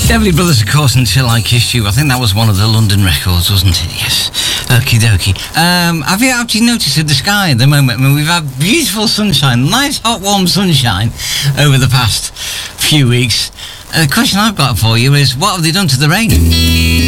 Everly Brothers, of course, Until I Kissed You. I think that was one of the London records, wasn't it? Yes. Okie dokie. Have you actually noticed in the sky at the moment? I mean, we've had beautiful sunshine, nice hot warm sunshine over the past few weeks. The question I've got for you is, what have they done to the rain?